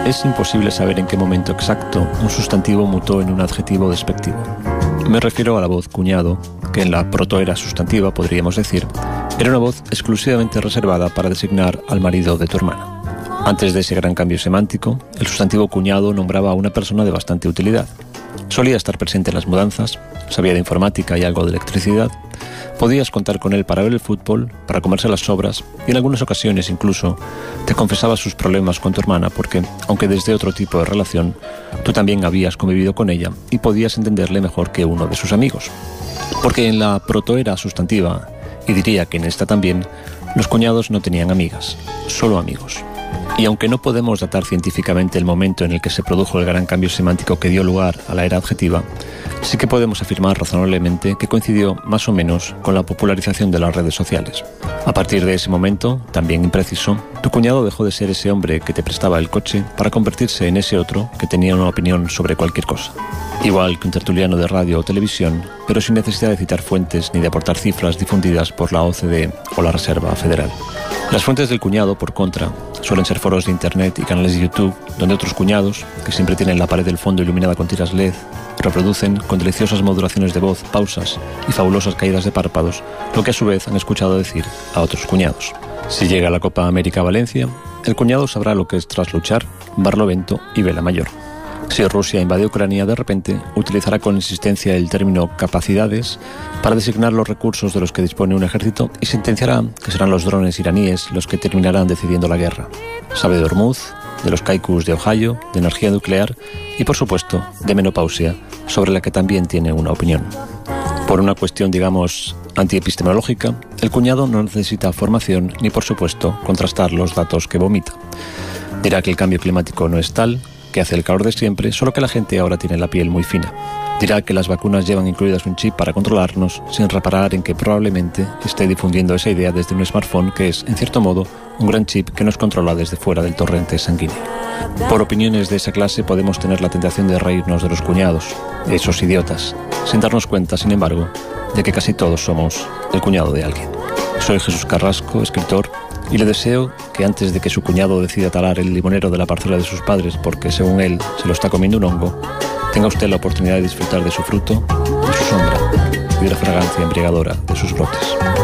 es imposible saber en qué momento exacto un sustantivo mutó en un adjetivo despectivo. Me refiero a la voz cuñado, que en la protoera sustantiva, podríamos decir, era una voz exclusivamente reservada para designar al marido de tu hermana. Antes de ese gran cambio semántico, el sustantivo cuñado nombraba a una persona de bastante utilidad. Solía estar presente en las mudanzas, sabía de informática y algo de electricidad, podías contar con él para ver el fútbol, para comerse las sobras y en algunas ocasiones incluso te confesaba sus problemas con tu hermana porque, aunque desde otro tipo de relación, tú también habías convivido con ella y podías entenderle mejor que uno de sus amigos. Porque en la protoera sustantiva, y diría que en esta también, los cuñados no tenían amigas, solo amigos. Y aunque no podemos datar científicamente el momento en el que se produjo el gran cambio semántico que dio lugar a la era adjetiva, sí que podemos afirmar razonablemente que coincidió más o menos con la popularización de las redes sociales. A partir de ese momento, también impreciso, tu cuñado dejó de ser ese hombre que te prestaba el coche para convertirse en ese otro que tenía una opinión sobre cualquier cosa. Igual que un tertuliano de radio o televisión, pero sin necesidad de citar fuentes ni de aportar cifras difundidas por la OCDE o la Reserva Federal. Las fuentes del cuñado, por contra, suelen ser foros de internet y canales de YouTube, donde otros cuñados, que siempre tienen la pared del fondo iluminada con tiras LED, reproducen con deliciosas modulaciones de voz, pausas y fabulosas caídas de párpados, lo que a su vez han escuchado decir a otros cuñados. Si llega la Copa América a Valencia, el cuñado sabrá lo que es trasluchar, barlovento y vela mayor. Si Rusia invade Ucrania, de repente utilizará con insistencia el término capacidades para designar los recursos de los que dispone un ejército y sentenciará que serán los drones iraníes los que terminarán decidiendo la guerra. Sabe de Hormuz, de los Kaikus de Ohio, de energía nuclear y, por supuesto, de menopausia, sobre la que también tiene una opinión. Por una cuestión, digamos, antiepistemológica, el cuñado no necesita formación ni, por supuesto, contrastar los datos que vomita. Dirá que el cambio climático no es tal, que hace el calor de siempre, solo que la gente ahora tiene la piel muy fina. Dirá que las vacunas llevan incluidas un chip para controlarnos, sin reparar en que probablemente esté difundiendo esa idea desde un smartphone que es, en cierto modo, un gran chip que nos controla desde fuera del torrente sanguíneo. Por opiniones de esa clase podemos tener la tentación de reírnos de los cuñados, esos idiotas, sin darnos cuenta, sin embargo, de que casi todos somos el cuñado de alguien. Soy Jesús Carrasco, escritor, y le deseo que antes de que su cuñado decida talar el limonero de la parcela de sus padres porque, según él, se lo está comiendo un hongo, tenga usted la oportunidad de disfrutar de su fruto, de su sombra y de la fragancia embriagadora de sus brotes.